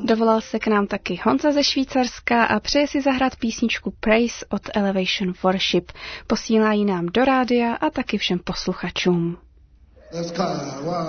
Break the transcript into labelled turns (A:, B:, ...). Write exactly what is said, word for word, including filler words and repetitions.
A: Dovolal se k nám taky Honza ze Švýcarska a přeje si zahrát písničku Praise od Elevation Worship. Posílá ji nám do rádia a taky všem posluchačům.
B: Let's go. One,